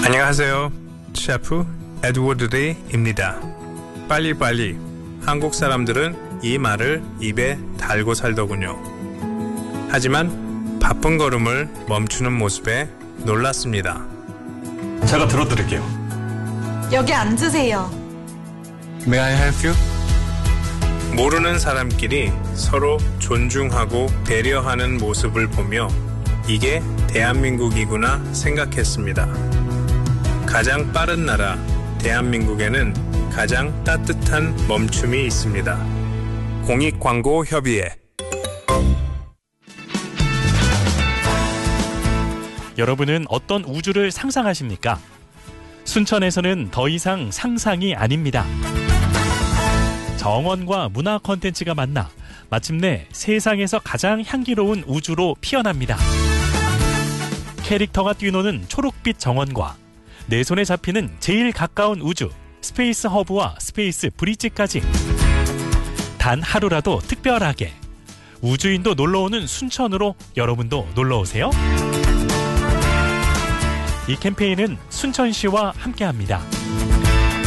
안녕하세요. 셰프 에드워드 리입니다. 빨리빨리. 한국 사람들은 이 말을 입에 달고 살더군요. 하지만 바쁜 걸음을 멈추는 모습에 놀랐습니다. 제가 들어드릴게요. 여기 앉으세요. May I help you? 모르는 사람끼리 서로 존중하고 배려하는 모습을 보며 이게 대한민국이구나 생각했습니다. 가장 빠른 나라 대한민국에는 가장 따뜻한 멈춤이 있습니다. 공익광고협의회. 여러분은 어떤 우주를 상상하십니까? 순천에서는 더 이상 상상이 아닙니다. 정원과 문화 콘텐츠가 만나 마침내 세상에서 가장 향기로운 우주로 피어납니다. 캐릭터가 뛰노는 초록빛 정원과 내 손에 잡히는 제일 가까운 우주 스페이스 허브와 스페이스 브릿지까지 단 하루라도 특별하게 우주인도 놀러오는 순천으로 여러분도 놀러오세요. 이 캠페인은 순천시와 함께합니다.